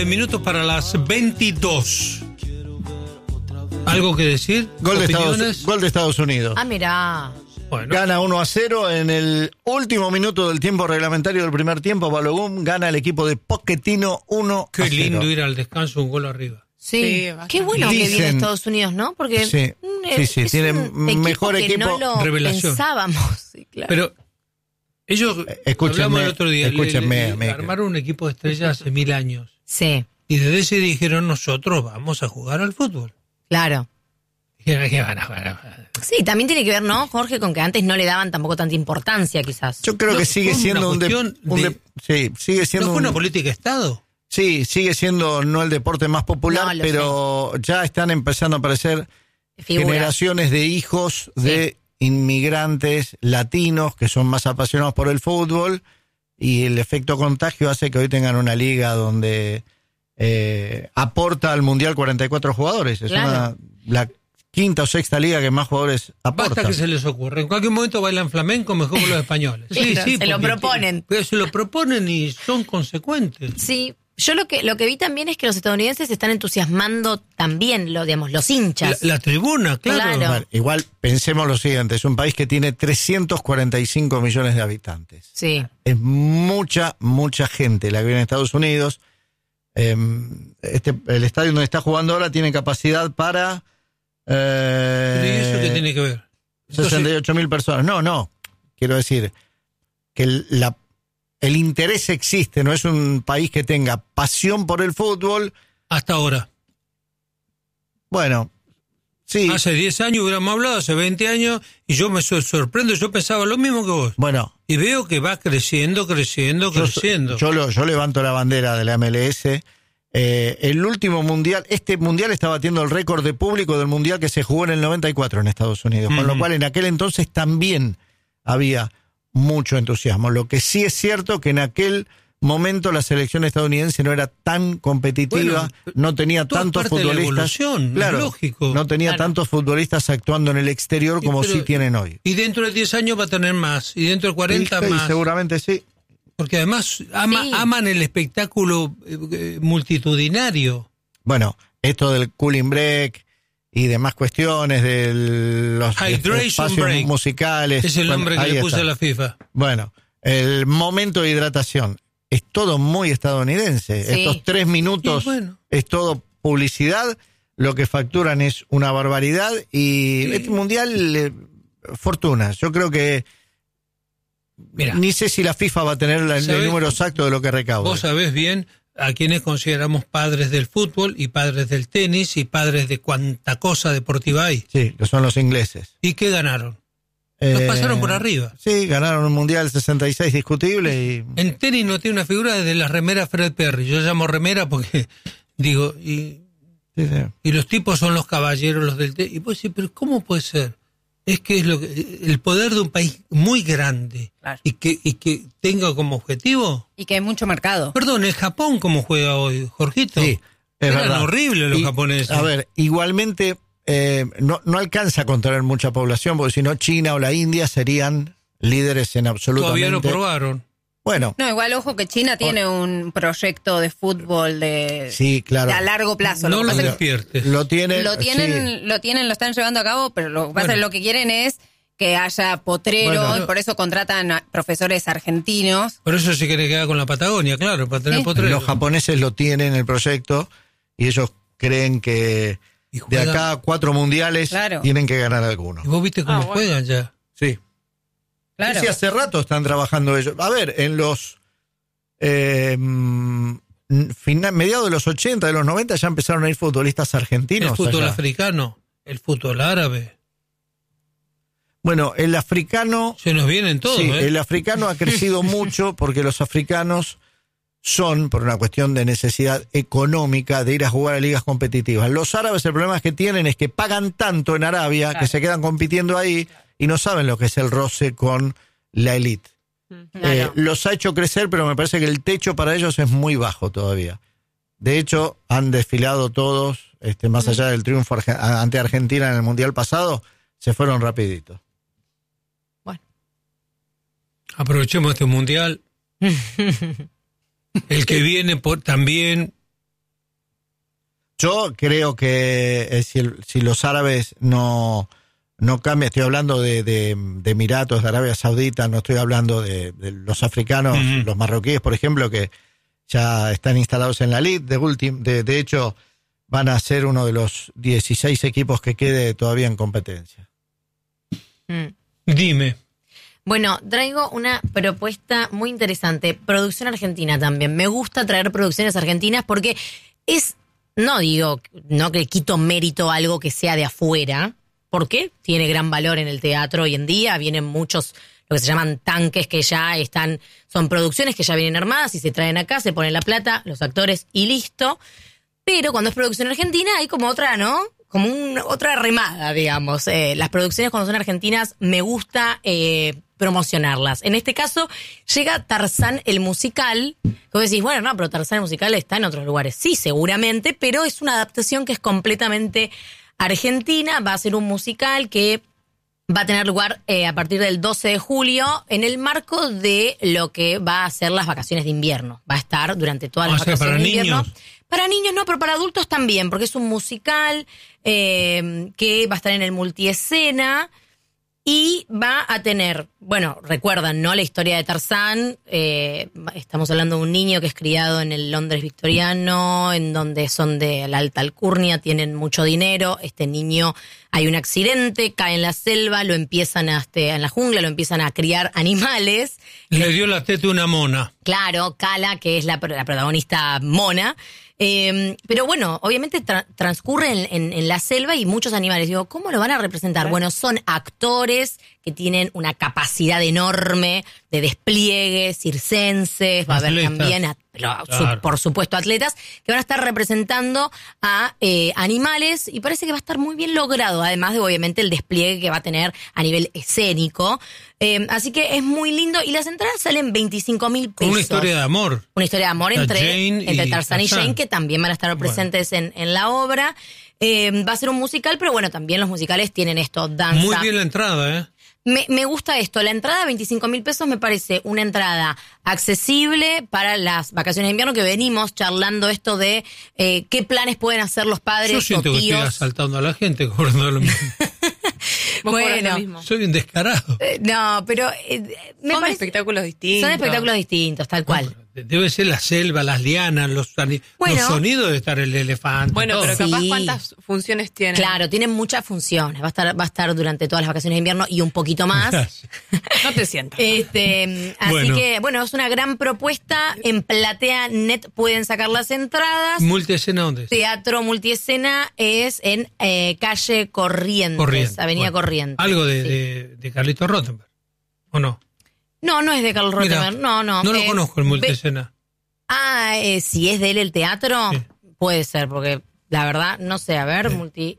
minutos para las 22. ¿Algo que decir? Gol de Estados Unidos. Ah, mirá. Bueno. Gana 1-0 en el último minuto del tiempo reglamentario del primer tiempo. Balogun gana el equipo de Pochettino 1-0. Qué lindo ir al descanso, un gol arriba. Sí, qué bueno que viene Estados Unidos, ¿no? Porque sí, tiene mejor equipo. No lo revelación. Pensábamos. Sí, claro. Pero ellos, hablamos el otro día, armaron un equipo de estrellas hace 1000 años. Sí. Y desde ese dijeron, nosotros vamos a jugar al fútbol. Claro. Dijeron que van a jugar. Sí, también tiene que ver, ¿no, Jorge? Con que antes no le daban tampoco tanta importancia, quizás. Yo creo que sigue siendo sigue siendo ¿No fue una política de Estado? Sí, sigue siendo no el deporte más popular, pero ya están empezando a aparecer generaciones de hijos de inmigrantes latinos que son más apasionados por el fútbol, y el efecto contagio hace que hoy tengan una liga donde aporta al Mundial 44 jugadores. Es la quinta o sexta liga que más jugadores aporta. Basta que se les ocurre. En cualquier momento bailan flamenco mejor que los españoles. Sí, se lo proponen. Se lo proponen y son consecuentes. Sí. Yo lo que vi también es que los estadounidenses se están entusiasmando también, los hinchas. La tribuna, claro. Bueno, igual pensemos lo siguiente, es un país que tiene 345 millones de habitantes. Sí. Es mucha gente la que vive en Estados Unidos. El estadio donde está jugando ahora tiene capacidad para... ¿Y eso qué tiene que ver? 68.000 personas. No. Quiero decir que el interés existe, no es un país que tenga pasión por el fútbol. Hasta ahora. Bueno, sí. Hace 10 años hubiéramos hablado, hace 20 años, y yo me sorprendo, yo pensaba lo mismo que vos. Bueno. Y veo que va creciendo. Yo levanto la bandera de la MLS. El último mundial, este mundial está batiendo el récord de público del mundial que se jugó en el 94 en Estados Unidos, con lo cual en aquel entonces también había mucho entusiasmo. Lo que sí es cierto que en aquel momento la selección estadounidense no era tan competitiva, no tenía tantos futbolistas. Claro, lógico. No tenía tantos futbolistas actuando en el exterior como sí tienen hoy. Y dentro de 10 años va a tener más, y dentro de 40 más. Seguramente sí. Porque además aman el espectáculo multitudinario. Bueno, esto del cooling break y demás cuestiones de los espacios musicales. Es el nombre que le puse a la FIFA. Bueno, el momento de hidratación es todo muy estadounidense. Sí. Estos 3 minutos es todo publicidad. Lo que facturan es una barbaridad. Y este mundial, fortuna. Yo creo que Mira, ni sé si la FIFA va a tener el número exacto de lo que recauda. Vos sabés bien a quienes consideramos padres del fútbol y padres del tenis y padres de cuanta cosa deportiva hay. Sí, que son los ingleses. ¿Y qué ganaron? Los pasaron por arriba. Sí, ganaron un Mundial 66 discutible. Y en tenis no tiene una figura de la remera Fred Perry. Yo llamo remera porque digo, y los tipos son los caballeros, los del tenis. Y vos decís, pero ¿cómo puede ser? Es que es el poder de un país muy grande, claro, y que tenga como objetivo. Y que hay mucho mercado. Perdón, el Japón, ¿cómo juega hoy, Jorgito? Sí, eran horribles los japoneses. A ver, igualmente no alcanza a contraer mucha población, porque si no China o la India serían líderes en absolutamente. Todavía no probaron. Bueno. No, igual ojo que China tiene un proyecto de fútbol sí, claro, a largo plazo. No lo despiertes. Lo tienen, lo están llevando a cabo, pero lo que pasa es que lo que quieren es que haya potrero, y por eso contratan a profesores argentinos. Por eso se quiere quedar con la Patagonia, claro, para tener potrero. Los japoneses lo tienen el proyecto y ellos creen que de acá a 4 mundiales tienen que ganar alguno. ¿Y vos viste cómo juegan ya? Sí. Claro. Sí, hace rato están trabajando ellos. A ver, en los mediados de los 80, de los 90 ya empezaron a ir futbolistas argentinos. El fútbol allá. Africano, el fútbol árabe. Bueno, el africano... Se nos vienen todos, sí, el africano ha crecido mucho porque los africanos son, por una cuestión de necesidad económica, de ir a jugar a ligas competitivas. Los árabes, el problema que tienen es que pagan tanto en Arabia, que se quedan compitiendo ahí y no saben lo que es el roce con la élite. Los ha hecho crecer, pero me parece que el techo para ellos es muy bajo todavía. De hecho, han desfilado todos, más allá del triunfo ante Argentina en el Mundial pasado, se fueron rapidito. Bueno. Aprovechemos este Mundial. El que viene también Yo creo que si los árabes no cambian, estoy hablando de Emiratos, de Arabia Saudita, no estoy hablando de los africanos, los marroquíes, por ejemplo, que ya están instalados en la Elite, de hecho van a ser uno de los 16 equipos que quede todavía en competencia. Dime. Bueno, traigo una propuesta muy interesante, producción argentina también. Me gusta traer producciones argentinas porque no que quito mérito a algo que sea de afuera, porque tiene gran valor en el teatro hoy en día, vienen muchos, lo que se llaman tanques que ya son producciones que ya vienen armadas y se traen acá, se ponen la plata, los actores y listo. Pero cuando es producción argentina hay como otra, ¿no? Como otra remada, digamos. Las producciones cuando son argentinas me gusta promocionarlas. En este caso llega Tarzán el musical. Vos decís, bueno, no, pero Tarzán el musical está en otros lugares. Sí, seguramente, pero es una adaptación que es completamente argentina. Va a ser un musical que va a tener lugar a partir del 12 de julio en el marco de lo que va a ser las vacaciones de invierno. Va a estar durante todas las vacaciones de invierno. Niños. Para niños no, pero para adultos también, porque es un musical que va a estar en el multiescena y va a tener, bueno, recuerdan, ¿no? La historia de Tarzán, estamos hablando de un niño que es criado en el Londres victoriano, en donde son de la alta alcurnia, tienen mucho dinero. Este niño, hay un accidente, cae en la selva, lo empiezan en la jungla, lo empiezan a criar animales. Le dio la teta una mona. Claro, Cala, que es la protagonista mona. Pero bueno, obviamente transcurre en la selva y muchos animales. Digo, ¿cómo lo van a representar? Bueno, son actores que tienen una capacidad enorme de despliegue, circenses, va a haber también, por supuesto, atletas que van a estar representando a animales y parece que va a estar muy bien logrado, además de obviamente el despliegue que va a tener a nivel escénico. Así que es muy lindo y las entradas salen 25.000 pesos. Una historia de amor. Una historia de amor entre Tarzán y Jane, que también van a estar presentes en la obra. Va a ser un musical, pero bueno, también los musicales tienen esto, danza. Muy bien la entrada, ¿eh? Me gusta esto. La entrada, 25.000 pesos, me parece una entrada accesible para las vacaciones de invierno, que venimos charlando esto de qué planes pueden hacer los padres. Yo siento que estoy asaltando a la gente cobrando lo mismo. Bueno, soy un descarado. No, pero son espectáculos distintos. Son espectáculos distintos, tal cual. Debe ser la selva, las lianas, los sonidos de estar el elefante. Bueno, todo. Pero capaz cuántas funciones tienen. Claro, tienen muchas funciones. Va a estar durante todas las vacaciones de invierno y un poquito más. No te sientas. Así que, bueno, es una gran propuesta. En Platea.net pueden sacar las entradas. ¿Multiescena dónde es? Teatro Multiescena es en calle Corrientes, Avenida Corrientes. Algo de Carlito Rottenberg, ¿o no? No es de Carlos Rottenberg, no. No lo conozco el multiescena. Si es de él el teatro, sí. Puede ser, porque la verdad, no sé, a ver,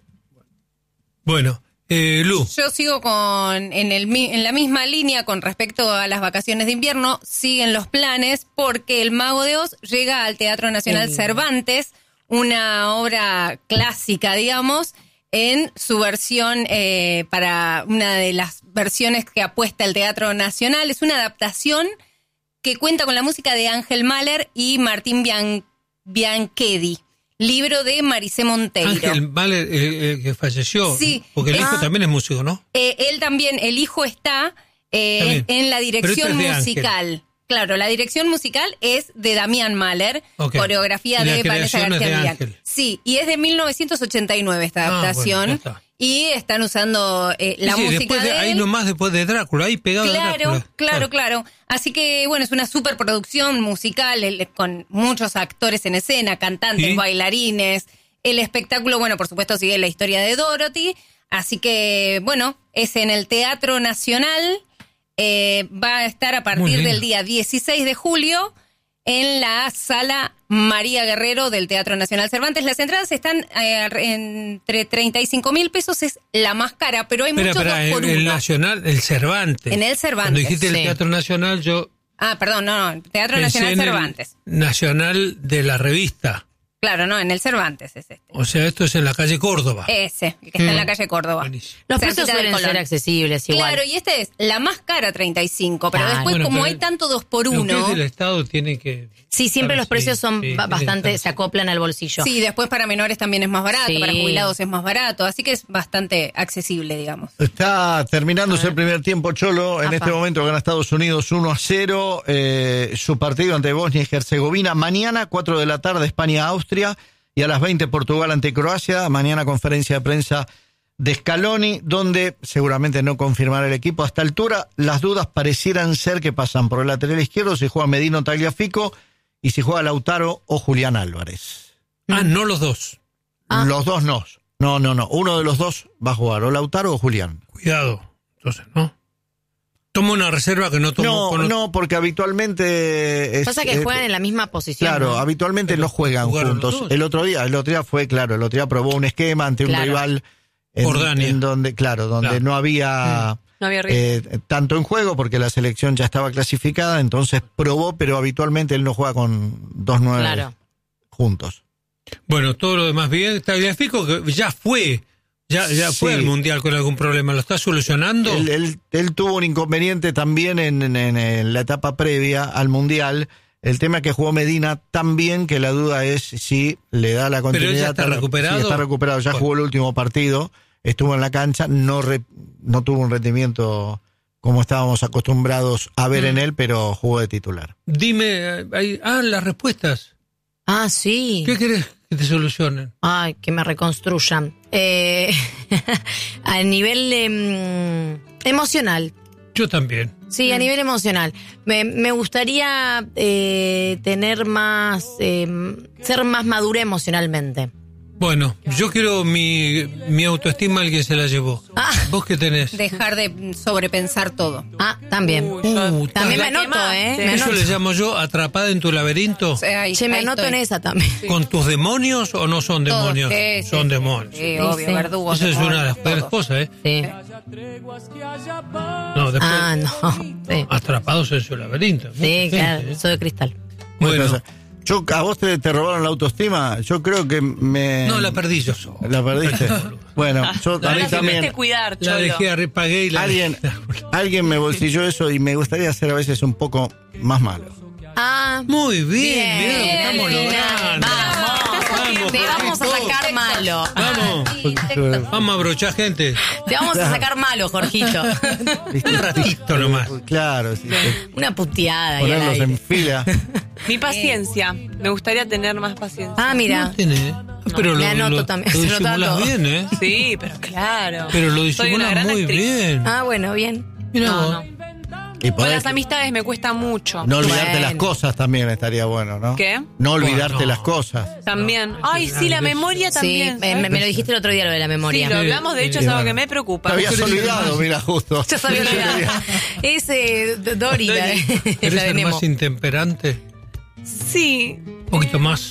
Bueno, Lu. Yo sigo en la misma línea con respecto a las vacaciones de invierno, siguen los planes, porque El Mago de Oz llega al Teatro Nacional Cervantes, una obra clásica, digamos, en su versión, para una de las versiones que apuesta el Teatro Nacional. Es una adaptación que cuenta con la música de Ángel Mahler y Martín Bianchedi, libro de Maricé Monteiro. Ángel Mahler, el que falleció, sí, porque el hijo también es músico, ¿no? Él también, el hijo está en la dirección musical. Claro, la dirección musical es de Damián Mahler, coreografía de Vanessa García Millán. Sí, y es de 1989 esta adaptación. Bueno, y están usando la música de él. Ahí nomás después de Drácula, ahí pegado a Drácula. Claro. Así que, bueno, es una superproducción musical con muchos actores en escena, cantantes, bailarines. El espectáculo, bueno, por supuesto, sigue la historia de Dorothy. Así que, bueno, es en el Teatro Nacional. Va a estar a partir del día 16 de julio en la Sala María Guerrero del Teatro Nacional Cervantes. Las entradas están entre 35.000 pesos, es la más cara, pero hay muchos 2 por 1. El Nacional, el Cervantes. En el Cervantes. Cuando dijiste el Teatro Nacional, yo... Perdón, no, Teatro Nacional Cervantes. Nacional de la revista. Claro, no, en el Cervantes es este. O sea, esto es en la calle Córdoba. Ese, el que está en la calle Córdoba. Buenísimo. Los Cerquita precios del suelen Colón. ser accesibles igual. Claro, y este es la más cara, 35, pero Ah, después bueno, como pero hay tanto 2 por Lo que 1. es del Estado tiene que... Sí, siempre los precios son sí, bastante, tiene se acoplan al bolsillo. Sí, después para menores también es más barato, Sí. para jubilados es más barato, así que es bastante accesible, digamos. Está terminándose el primer tiempo, Cholo. En Apa. este momento gana Estados Unidos 1-0. Su partido ante Bosnia y Herzegovina. Mañana, 4 de la tarde, España-Austria. Y a las 20, Portugal ante Croacia. Mañana, conferencia de prensa de Scaloni, donde seguramente no confirmará el equipo. Hasta altura, las dudas parecieran ser que pasan por el lateral izquierdo, si juega Medino Tagliafico, y si juega Lautaro o Julián Álvarez. Ah, no los dos. Los dos no. No. Uno de los dos va a jugar, o Lautaro o Julián. Cuidado. Entonces, ¿no? Toma una reserva que no tomó... No, porque habitualmente... Pasa que juegan en la misma posición. Claro, ¿no? habitualmente no juegan jugaron juntos. los dos. El otro día fue, claro, el otro día probó un esquema ante un Claro. rival Jordania. en donde, claro, Claro. no había No había ritmo. tanto en juego porque la selección ya estaba clasificada, entonces probó, pero habitualmente él no juega con 2-9 Claro. juntos. Bueno, todo lo demás bien. Tagliafico que ya fue fue al Mundial con algún problema. ¿Lo está solucionando? Él tuvo un inconveniente también en la etapa previa al Mundial. El tema es que jugó Medina tan bien que la duda es si le da la continuidad. Pero ya está recuperado. Sí, está recuperado. Ya Bueno. jugó el último partido, estuvo en la cancha, no tuvo un rendimiento como estábamos acostumbrados a ver en él, pero jugó de titular. Dime, las respuestas. Ah, sí. ¿Qué querés que te solucionen? Ay, que me reconstruyan. A nivel emocional. Yo también. Sí, a nivel emocional. Me gustaría tener más, ser más madura emocionalmente. Bueno, yo quiero mi autoestima alguien se la llevó. Ah. ¿Vos qué tenés? Dejar de sobrepensar todo. Ah, también. También me la anoto, quemaste. Me ¿Eso anoto. le llamo yo atrapada en tu laberinto? O sea, ahí- Che, me ahí anoto estoy. en esa también. ¿Con tus demonios o no son Todos, demonios? sí, Son sí. demonios. Sí, obvio, Sí. verdugos. Esa es una de las demonios, peores todo. cosas, ¿eh? Sí. No, después Ah, no. Sí, atrapados en su laberinto. sí, claro. ¿eh? Soy de cristal. Bueno, ¿A vos te robaron la autoestima? Yo creo que no, la perdí yo solo. ¿La perdiste? Bueno, yo a No mí la también. supiste cuidar, La Cholo. dejé, pagué y la Alguien me bolsilló eso y me gustaría ser a veces un poco más malo. Ah, Muy bien, mirá lo que estamos bien, logrando. vamos. Te vamos a sacar malo. Vamos a abrochar gente. Te vamos a sacar malo, Jorgito. Un ratito nomás. Claro, sí, Una puteada ahí al ponerlos aire. en fila. Mi paciencia. Me gustaría tener más paciencia. Ah, mira. No tenés. Pero me anoto también, lo se nota disimulas todo. bien, ¿eh? Sí, pero claro. Pero lo Soy una disimulas gran muy actriz. bien. Ah, bueno, bien. Mirá vos. No. Y Con podés- las amistades me cuesta mucho. no olvidarte Bueno. las cosas también estaría bueno, ¿no? ¿Qué? No olvidarte Bueno. las cosas. También. Ay, sí, la memoria Sí, también. me lo dijiste el otro día lo de la Sí, memoria. lo hablamos, de hecho, es algo que me preocupa. Te habías olvidado, mira, justo. Ya sabía olvidar. Es Dory, la Dory. la ¿Querés de ser Nemo. más intemperante? Sí, Un poquito más.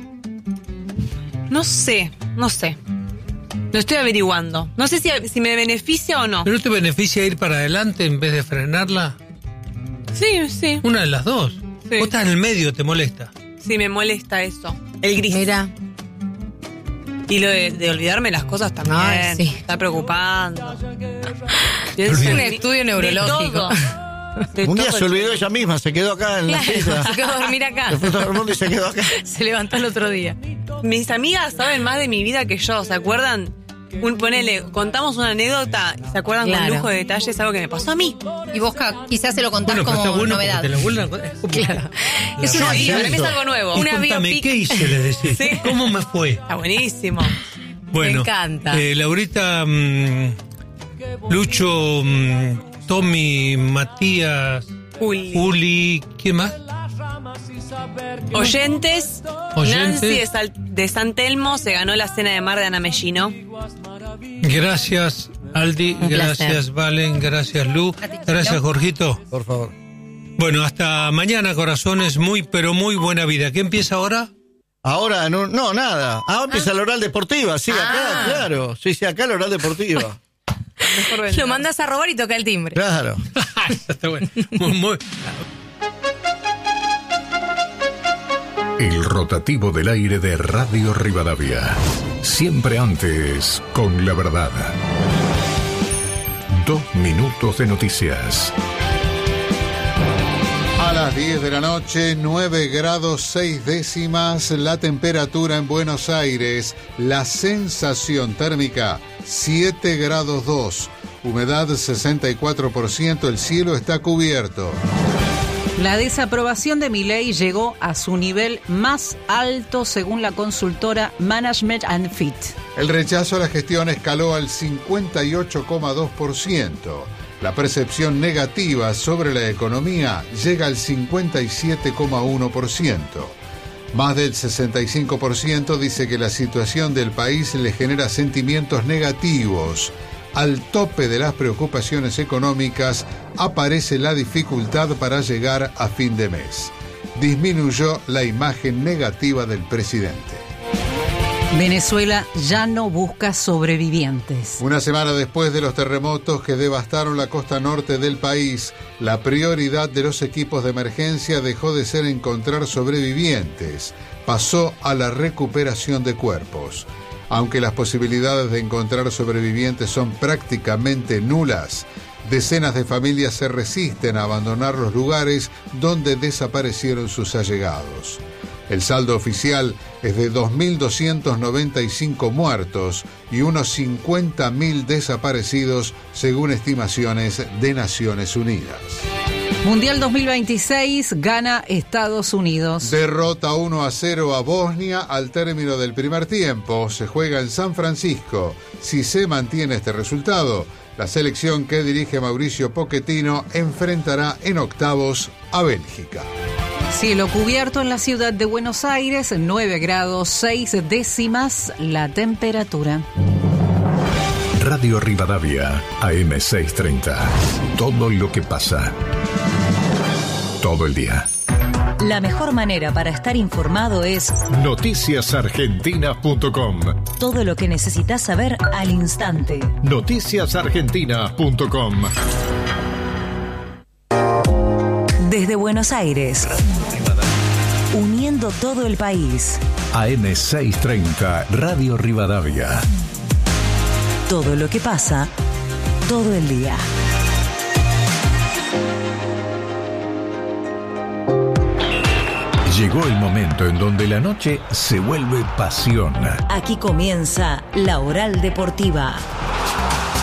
no sé. Lo estoy averiguando. No sé si me beneficia o no. ¿Pero no te beneficia ir para adelante en vez de frenarla? Sí. Una de las dos. Sí. Vos estás en el medio, te molesta. Sí, me molesta eso. El gris. Mira. Y lo de olvidarme las cosas también. Ay, sí. Está preocupando. Olvidé. Un estudio neurológico. Un día se olvidó ella misma, se quedó acá en la silla. Se quedó a dormir acá. Se fue todo el mundo y se quedó acá. Se levantó el otro día. Mis amigas saben más de mi vida que yo, ¿se acuerdan? Ponele, contamos una anécdota, ¿se acuerdan Claro. con lujo de detalles? Algo que me pasó a mí. Y vos quizás se lo contás Bueno, pero como está bueno porque novedad. te la vuelven a... Es como... Claro. Es La una Sí, vida. para mí es algo nuevo. Y Una contame, biopic. ¿qué hice? Les decís. Sí. ¿Cómo me fue? Está buenísimo. Bueno, encanta. Laurita, Lucho, Tommy, Matías, Juli, ¿quién más? Oyentes, Oyentes. Nancy de San Telmo se ganó la cena de mar de Ana Mellino. Gracias, Aldi, Un gracias, placer. Valen, gracias, Lu, gracias, Jorgito. Por favor. Bueno, hasta mañana, corazones, muy, pero muy buena vida. ¿Qué empieza ahora? Ahora, no, nada. Ahora empieza la oral deportiva, sí, acá, claro. Sí, acá la oral deportiva. Mejor vender. Lo mandas a robar y toca el timbre. Claro. Está bueno. Muy, El rotativo del aire de Radio Rivadavia. Siempre antes, con la verdad. 2 minutos de noticias. A las 10 de la noche, 9 grados 6 décimas, la temperatura en Buenos Aires, la sensación térmica 7 grados 2, humedad 64%, el cielo está cubierto. La desaprobación de Milei llegó a su nivel más alto según la consultora Management and Fit. El rechazo a la gestión escaló al 58,2%. La percepción negativa sobre la economía llega al 57,1%. Más del 65% dice que la situación del país le genera sentimientos negativos. Al tope de las preocupaciones económicas aparece la dificultad para llegar a fin de mes. Disminuyó la imagen negativa del presidente. Venezuela ya no busca sobrevivientes. Una semana después de los terremotos que devastaron la costa norte del país, la prioridad de los equipos de emergencia dejó de ser encontrar sobrevivientes, pasó a la recuperación de cuerpos. Aunque las posibilidades de encontrar sobrevivientes son prácticamente nulas, decenas de familias se resisten a abandonar los lugares donde desaparecieron sus allegados. El saldo oficial es de 2.295 muertos y unos 50.000 desaparecidos, según estimaciones de Naciones Unidas. Mundial 2026 gana Estados Unidos. Derrota 1-0 a Bosnia al término del primer tiempo. Se juega en San Francisco. Si se mantiene este resultado, la selección que dirige Mauricio Pochettino enfrentará en octavos a Bélgica. Cielo cubierto en la ciudad de Buenos Aires, 9 grados 6 décimas la temperatura. Radio Rivadavia, AM630. Todo lo que pasa. Todo el día. La mejor manera para estar informado es noticiasargentinas.com. Todo lo que necesitas saber al instante. Noticiasargentinas.com. Desde Buenos Aires, uniendo todo el país. AM630, Radio Rivadavia. Todo lo que pasa, todo el día. Llegó el momento en donde la noche se vuelve pasión. Aquí comienza La Oral Deportiva.